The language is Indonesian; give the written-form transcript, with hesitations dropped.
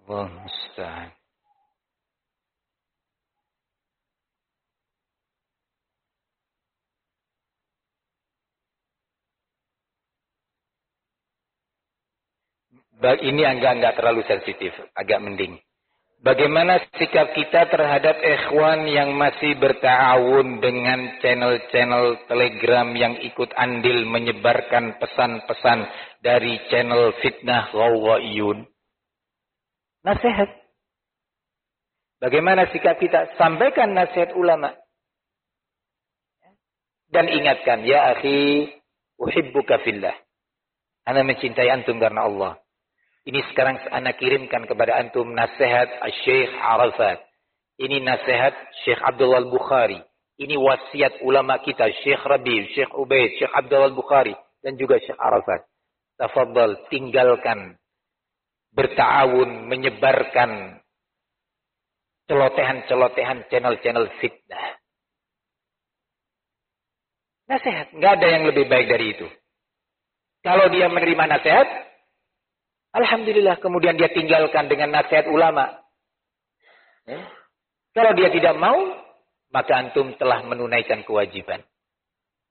Allah musta'an. Ini agak terlalu sensitif, agak mending. Bagaimana sikap kita terhadap ikhwan yang masih berta'awun dengan channel-channel Telegram yang ikut andil menyebarkan pesan-pesan dari channel fitnah Ghawaiyun? Nasihat. Bagaimana sikap kita? Sampaikan nasihat ulama. Dan ingatkan, ya akhi, uhibbuka fillah. Ana mencintai antum karena Allah. Ini sekarang ana kirimkan kepada antum nasihat Syekh Arafat. Ini nasihat Syekh Abdullah Al-Bukhari. Ini wasiat ulama kita, Syekh Rabi, Syekh Ubaid, Syekh Abdullah Al-Bukhari. Dan juga Syekh Arafat. Tafadhal, tinggalkan. Berta'awun, menyebarkan celotehan-celotehan channel-channel fitnah. Nasihat, nggak ada yang lebih baik dari itu. Kalau dia menerima nasihat, alhamdulillah, kemudian dia tinggalkan dengan nasihat ulama. Kalau dia tidak mau, maka antum telah menunaikan kewajiban.